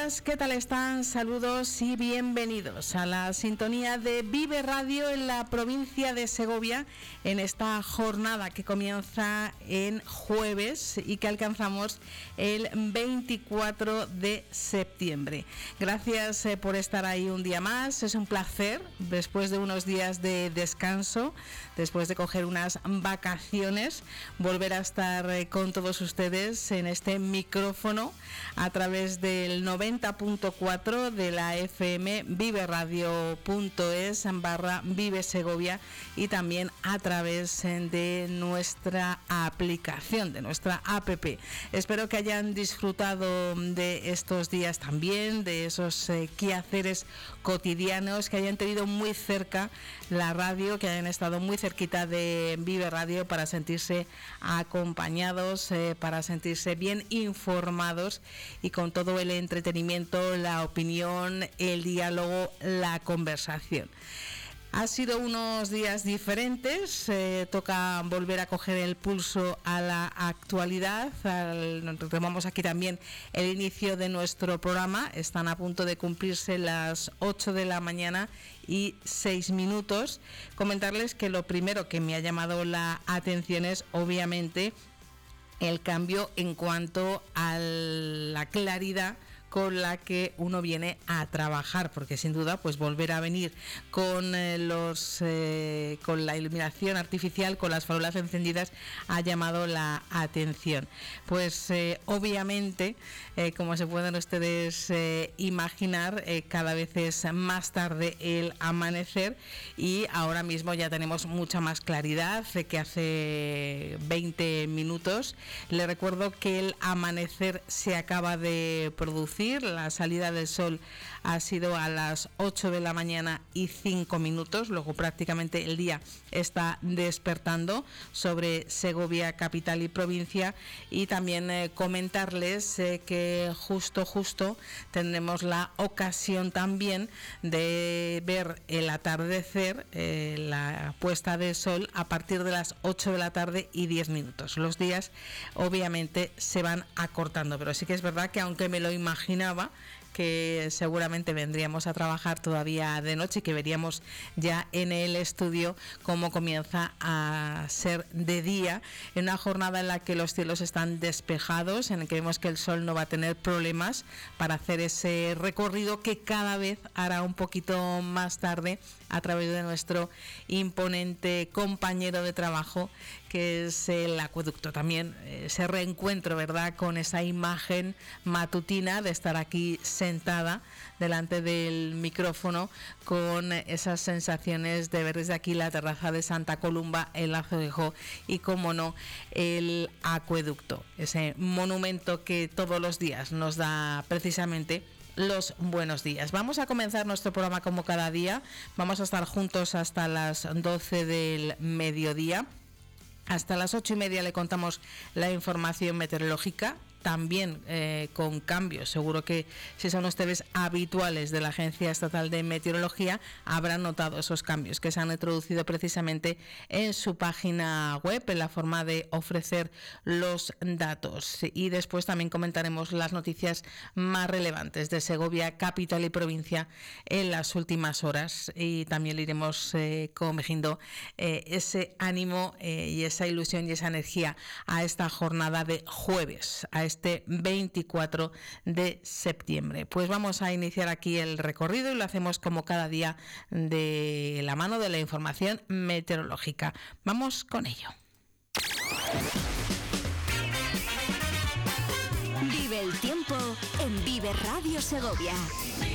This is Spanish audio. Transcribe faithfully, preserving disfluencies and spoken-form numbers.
días, ¿qué tal están? Saludos y bienvenidos a la sintonía de Vive Radio en la provincia de Segovia, en esta jornada que comienza en jueves y que alcanzamos el veinticuatro de septiembre. Gracias eh, por estar ahí un día más, es un placer, después de unos días de descanso, después de coger unas vacaciones, volver a estar eh, con todos ustedes en este micrófono a través del noventa punto cuatro de la F M, viveradio punto es barra Vive Segovia, y también a través de nuestra aplicación, de nuestra app. Espero que hayan disfrutado de estos días también, de esos eh, quehaceres cotidianos, que hayan tenido muy cerca la radio, que hayan estado muy cerquita de Vive Radio para sentirse acompañados, eh, para sentirse bien informados y con todo el entretenimiento, la opinión, el diálogo, la conversación. Ha sido unos días diferentes, eh, toca volver a coger el pulso a la actualidad. Al, retomamos aquí también el inicio de nuestro programa. Están a punto de cumplirse las ocho de la mañana y seis minutos. Comentarles que lo primero que me ha llamado la atención es obviamente el cambio en cuanto a la claridad con la que uno viene a trabajar, porque sin duda pues volver a venir con eh, los eh, con la iluminación artificial, con las farolas encendidas, ha llamado la atención. Pues eh, obviamente, eh, como se pueden ustedes eh, imaginar, eh, cada vez es más tarde el amanecer y ahora mismo ya tenemos mucha más claridad eh, que hace veinte minutos. Le recuerdo que el amanecer se acaba de producir. La salida del sol ha sido a las ocho de la mañana y cinco minutos, luego prácticamente el día está despertando sobre Segovia capital y provincia, y también eh, comentarles eh, que justo justo tendremos la ocasión también de ver el atardecer, eh, la puesta de sol a partir de las ocho de la tarde y diez minutos. Los días obviamente se van acortando, pero sí que es verdad que aunque me lo imaginaba que seguramente vendríamos a trabajar todavía de noche y que veríamos ya en el estudio cómo comienza a ser de día, en una jornada en la que los cielos están despejados, en la que vemos que el sol no va a tener problemas para hacer ese recorrido que cada vez hará un poquito más tarde a través de nuestro imponente compañero de trabajo, que es el acueducto. También ese reencuentro, ¿verdad?, con esa imagen matutina de estar aquí sentada delante del micrófono, con esas sensaciones de ver desde aquí la terraza de Santa Columba, el Azoguejo y, como no, el acueducto, ese monumento que todos los días nos da precisamente los buenos días. Vamos a comenzar nuestro programa como cada día. Vamos a estar juntos hasta las doce del mediodía. Hasta las ocho y media le contamos la información meteorológica, también eh, con cambios. Seguro que si son ustedes habituales de la Agencia Estatal de Meteorología habrán notado esos cambios que se han introducido precisamente en su página web, en la forma de ofrecer los datos. Y después también comentaremos las noticias más relevantes de Segovia capital y provincia en las últimas horas, y también le iremos eh, cogiendo eh, ese ánimo eh, y esa ilusión y esa energía a esta jornada de jueves, a este veinticuatro de septiembre. Pues vamos a iniciar aquí el recorrido y lo hacemos como cada día de la mano de la información meteorológica. Vamos con ello. Vive el tiempo en Vive Radio Segovia.